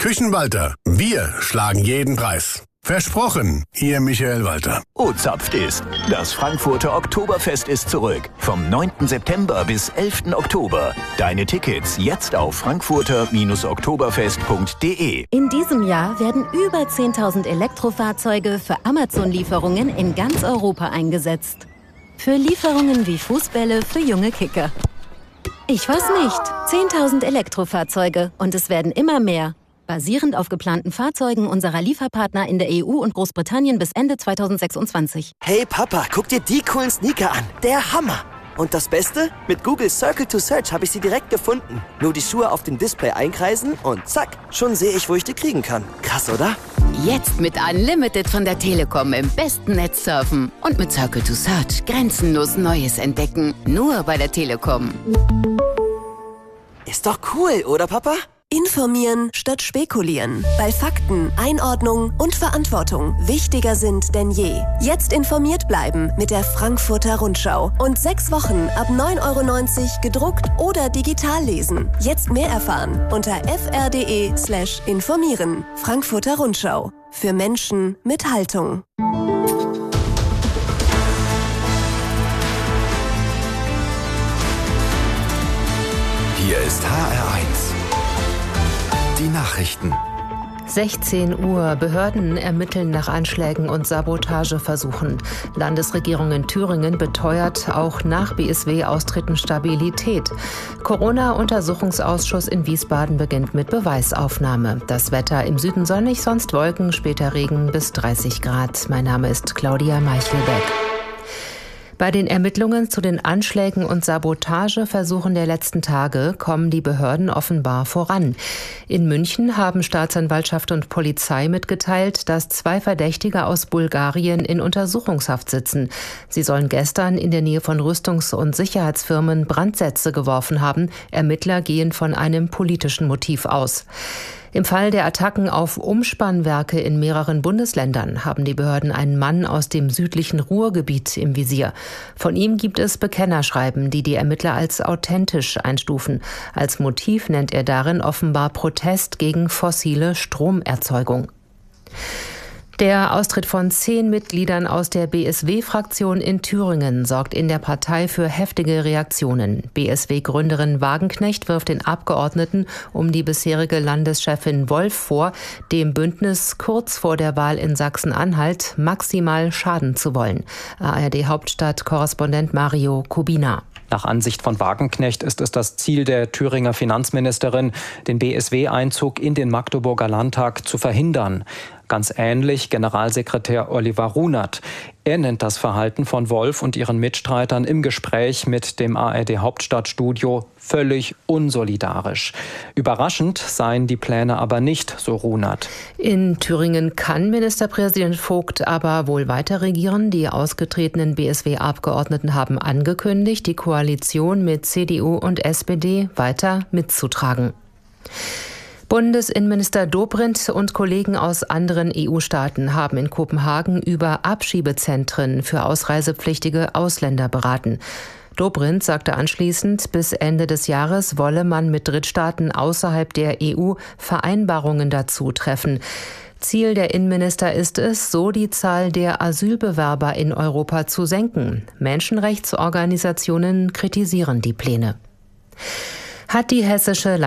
Küchenwalter, wir schlagen jeden Preis. Versprochen, Ihr Michael Walter. O-Zapft ist. Das Frankfurter Oktoberfest ist zurück. Vom 9. September bis 11. Oktober. Deine Tickets jetzt auf frankfurter-oktoberfest.de. In diesem Jahr werden über 10.000 Elektrofahrzeuge für Amazon-Lieferungen in ganz Europa eingesetzt. Für Lieferungen wie Fußbälle für junge Kicker. Ich weiß nicht. 10.000 Elektrofahrzeuge und es werden immer mehr. Basierend auf geplanten Fahrzeugen unserer Lieferpartner in der EU und Großbritannien bis Ende 2026. Hey Papa, guck dir die coolen Sneaker an. Der Hammer! Und das Beste? Mit Google Circle to Search habe ich sie direkt gefunden. Nur die Schuhe auf dem Display einkreisen und zack, schon sehe ich, wo ich die kriegen kann. Krass, oder? Jetzt mit Unlimited von der Telekom im besten Netz surfen. Und mit Circle to Search grenzenlos Neues entdecken. Nur bei der Telekom. Ist doch cool, oder Papa? Informieren statt spekulieren, weil Fakten, Einordnung und Verantwortung wichtiger sind denn je. Jetzt informiert bleiben mit der Frankfurter Rundschau und 6 Wochen ab 9,90 € gedruckt oder digital lesen. Jetzt mehr erfahren unter fr.de/informieren. Frankfurter Rundschau. Für Menschen mit Haltung. Hier ist HR1. Die Nachrichten. 16 Uhr. Behörden ermitteln nach Anschlägen und Sabotageversuchen. Landesregierung in Thüringen beteuert auch nach BSW-Austritten Stabilität. Corona-Untersuchungsausschuss in Wiesbaden beginnt mit Beweisaufnahme. Das Wetter im Süden sonnig, sonst Wolken, später Regen bis 30 Grad. Mein Name ist Claudia Meichelbeck. Bei den Ermittlungen zu den Anschlägen und Sabotageversuchen der letzten Tage kommen die Behörden offenbar voran. In München haben Staatsanwaltschaft und Polizei mitgeteilt, dass 2 Verdächtige aus Bulgarien in Untersuchungshaft sitzen. Sie sollen gestern in der Nähe von Rüstungs- und Sicherheitsfirmen Brandsätze geworfen haben. Ermittler gehen von einem politischen Motiv aus. Im Fall der Attacken auf Umspannwerke in mehreren Bundesländern haben die Behörden einen Mann aus dem südlichen Ruhrgebiet im Visier. Von ihm gibt es Bekennerschreiben, die die Ermittler als authentisch einstufen. Als Motiv nennt er darin offenbar Protest gegen fossile Stromerzeugung. Der Austritt von 10 Mitgliedern aus der BSW-Fraktion in Thüringen sorgt in der Partei für heftige Reaktionen. BSW-Gründerin Wagenknecht wirft den Abgeordneten um die bisherige Landeschefin Wolf vor, dem Bündnis kurz vor der Wahl in Sachsen-Anhalt maximal schaden zu wollen. ARD-Hauptstadt-Korrespondent Mario Kubina. Nach Ansicht von Wagenknecht ist es das Ziel der Thüringer Finanzministerin, den BSW-Einzug in den Magdeburger Landtag zu verhindern. Ganz ähnlich Generalsekretär Oliver Runert. Er nennt das Verhalten von Wolf und ihren Mitstreitern im Gespräch mit dem ARD-Hauptstadtstudio völlig unsolidarisch. Überraschend seien die Pläne aber nicht, so Runert. In Thüringen kann Ministerpräsident Vogt aber wohl weiter regieren. Die ausgetretenen BSW-Abgeordneten haben angekündigt, die Koalition mit CDU und SPD weiter mitzutragen. Bundesinnenminister Dobrindt und Kollegen aus anderen EU-Staaten haben in Kopenhagen über Abschiebezentren für ausreisepflichtige Ausländer beraten. Dobrindt sagte anschließend, bis Ende des Jahres wolle man mit Drittstaaten außerhalb der EU Vereinbarungen dazu treffen. Ziel der Innenminister ist es, so die Zahl der Asylbewerber in Europa zu senken. Menschenrechtsorganisationen kritisieren die Pläne. Hat die hessische